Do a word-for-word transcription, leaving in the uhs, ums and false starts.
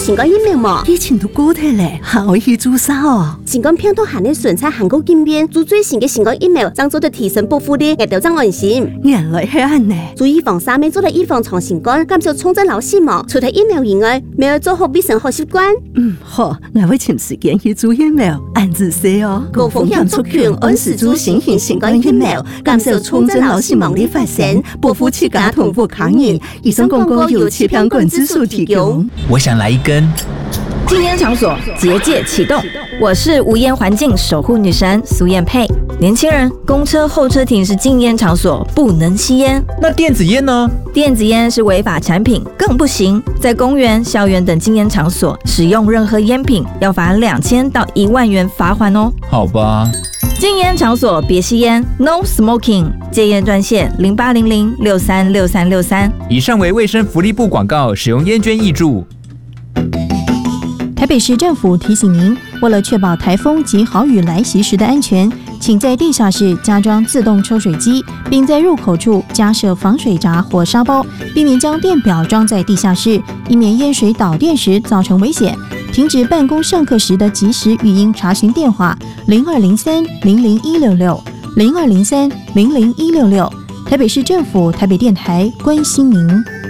新冠疫苗嘛？ 疫情都过去了，还可以去做啥哦？ 新冠病毒含的纯菜韩国经验，做最新的新冠疫苗，将做的提升保护力，也就增安心。 原来是安呢。 做预防三面做的预防长新冠，减少重症老死亡。除了疫苗以外，没有做好卫生好习惯。 嗯，好，我会请时间去做疫苗，按自说哦。 高风险族群按时做新型新冠疫苗，减少重症老死亡的发生，保护自家同步抗疫。以上广告由气象管制署提供。 我想来一根。 禁烟场所结界启动，我是无烟环境守护女神苏燕佩。年轻人，公车候车亭是禁烟场所，不能吸烟。 那电子烟呢？ 电子烟是违法产品，更不行。在公园、校园等禁烟场所使用任何烟品，要罚两千到一万元罚款哦。 好吧。 禁烟场所别吸烟 ，No Smoking。戒烟专线零八零零六三六三六三。 以上为卫生福利部广告，使用烟捐挹注。 台北市政府提醒您，为了确保台风及豪雨来袭时的安全，请在地下室加装自动抽水机，并在入口处加设防水闸或沙包，避免将电表装在地下室，以免淹水导电时造成危险。停止办公上课时的即时语音查询电话零二零三零零一六六零二零三零零一六六。台北市政府台北电台关心您。